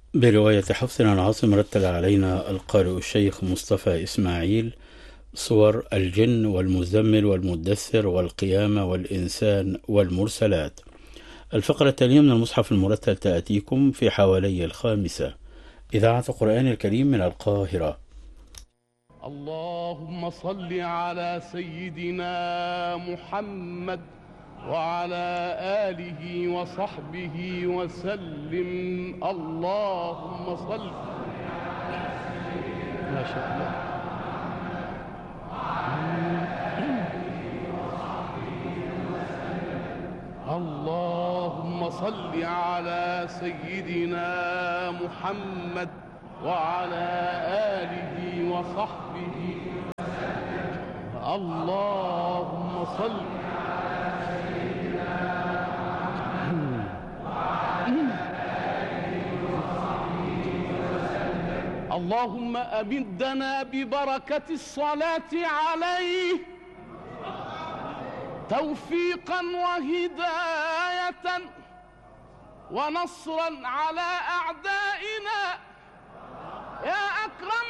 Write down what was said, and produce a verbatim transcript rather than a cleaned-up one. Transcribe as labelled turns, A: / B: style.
A: برواية حفص عن عاصم رتل علينا القارئ الشيخ مصطفى إسماعيل صور الجن والمزمل والمدثر والقيامة والإنسان والمرسلات. الفقرة التالية من المصحف المرتل تأتيكم في حوالي الخامسة. إذاعة القرآن الكريم من القاهرة.
B: اللهم صل على سيدنا محمد وعلى آله وصحبه وسلم. اللهم صل. ما شاء الله. اللهم صل على سيدنا محمد وعلى آله وصحبه. اللهم صل. اللهم أمدنا ببركة الصلاة عليه توفيقا وهداية ونصرا على أعدائنا يا أكرم